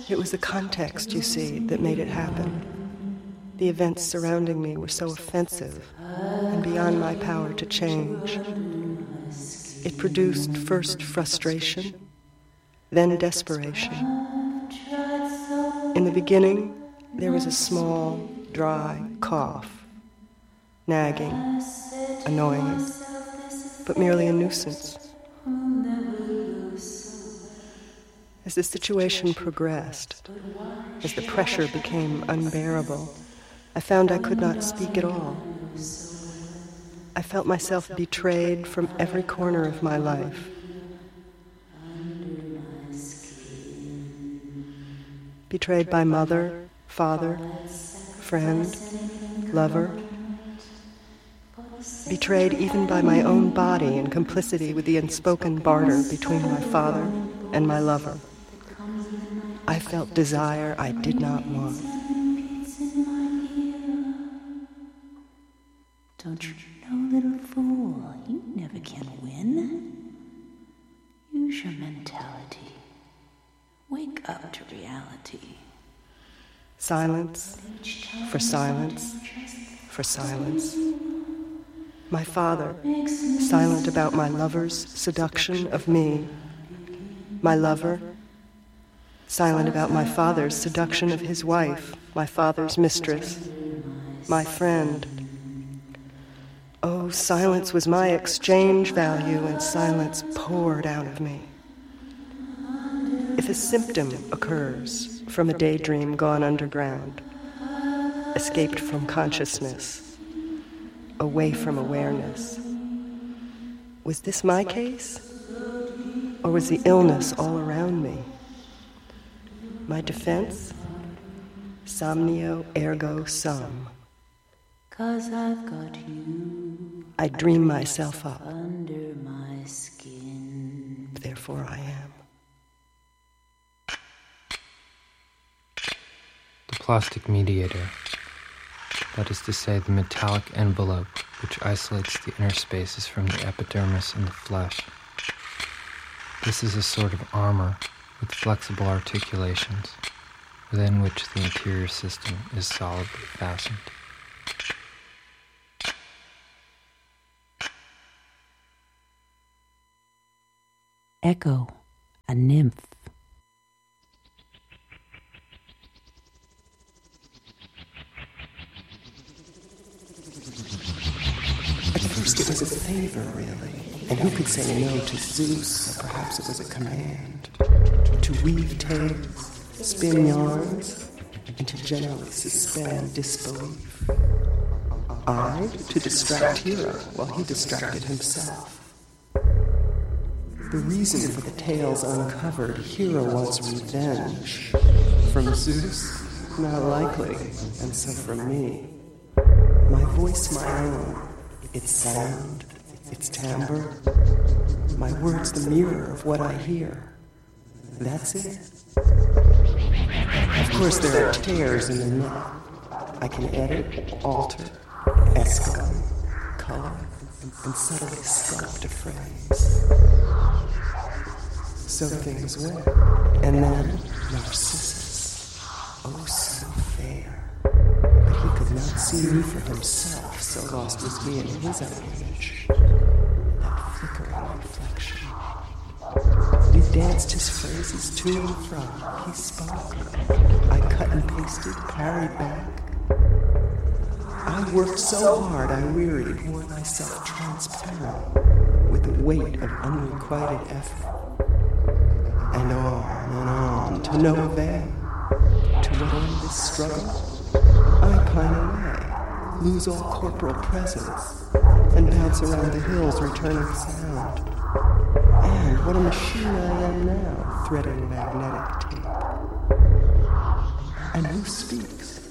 It was the context, you see, that made it happen. The events surrounding me were so offensive and beyond my power to change. It produced first frustration, then desperation. In the beginning, there was a small, dry cough, nagging, annoying, but merely a nuisance. As the situation progressed, as the pressure became unbearable, I found I could not speak at all. I felt myself betrayed from every corner of my life. Betrayed by mother, father, friend, lover. Betrayed even by my own body in complicity with the unspoken barter between my father and my lover. I felt desire I did not want. Don't you know, little fool, you never can win. Use your mentality. Wake up to reality. Silence, for silence, for silence. My father, silent about my lover's seduction of me. My lover, silent about my father's seduction of his wife, my father's mistress, my friend. Oh, silence was my exchange value, and silence poured out of me. If a symptom occurs from a daydream gone underground, escaped from consciousness, away from awareness, was this my case? Or was the illness all around me? My defense? Somnio ergo sum. 'Cause I've got you. I dream myself up. Under my skin. Therefore I am. The plastic mediator, that is to say, the metallic envelope which isolates the inner spaces from the epidermis and the flesh. This is a sort of armor with flexible articulations, within which the interior system is solidly fastened. Echo, a nymph. At first it was a favor, really. And who could say no to Zeus? Or perhaps it was a command. To weave tales, spin yarns, and to generally suspend disbelief. I, to distract Hero while he distracted himself. The reason for the tales uncovered, Hero wants revenge. From Zeus? Not likely. And so from me. My voice my own. Its sound, its timbre. My words the mirror of what I hear. That's it. Of course there are tears in the net. I can edit, alter, escalate, color, and subtly sculpt a phrase. So things went. And then Narcissus. Oh, so fair. But he could not see me for himself, so lost was he in his own image. That flickering reflection. We danced his phrases to and from. He spoke. I cut and pasted, parried back. I worked so hard I wearied, wore myself transparent with the weight of unrequited effort. And on, to no avail. To what end this struggle? I pine away, lose all corporal presence, and bounce around the hills returning sound. And what a machine I am now, threading magnetic tape. And who speaks?